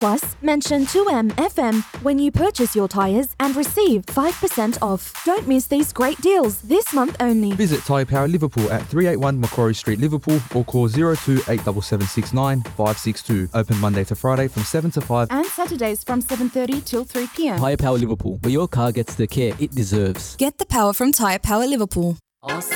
Plus, mention 2MFM when you purchase your tyres and receive 5% off. Don't miss these great deals this month only. Visit Tyre Power Liverpool at 381 Macquarie Street, Liverpool, or call 02-87769 562. Open Monday to Friday from 7 to 5 and Saturdays from 7:30 till 3 p.m. Tyre Power Liverpool, where your car gets the care it deserves. Get the power from Tyre Power Liverpool.